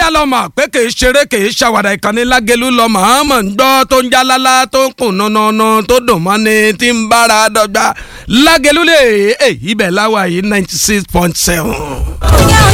yá lọ́mọ pé kì í ṣeré kì í ṣàwàdà ìkànnì Lágelú lọ́mọ àmọ́ ń gbọ́ tó ń já lálá tó ń kùn nànàna tó dùn mọ́ ni tí ń bára dọ́gba Lágelú lè ibẹ̀ láwa yìí 96.7.